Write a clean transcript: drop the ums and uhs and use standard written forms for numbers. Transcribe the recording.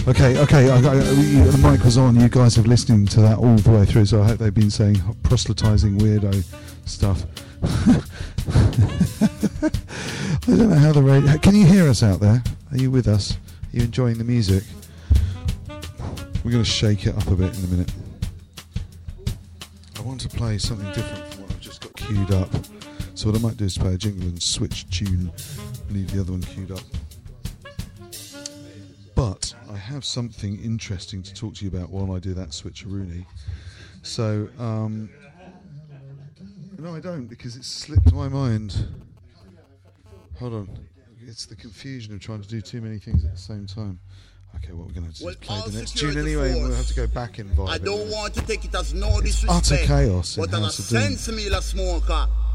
Okay. The mic was on. You guys have listening to that all the way through, so I hope they've been saying proselytising weirdo stuff. I don't know how the radio... Can you hear us out there? Are you with us? Are you enjoying the music? We're going to shake it up a bit in a minute. I want to play something different from what I've just got queued up. So what I might do is play a jingle and switch tune, leave the other one queued up. But I have something interesting to talk to you about while I do that switcheroony. So, no, I don't, because it slipped my mind. Hold on. It's the confusion of trying to do too many things at the same time. Okay, what we're going to do is play the next tune anyway, and we'll have to go back in vibe. I don't want to take it as no disrespect, utter chaos. but an sense meal a smoker.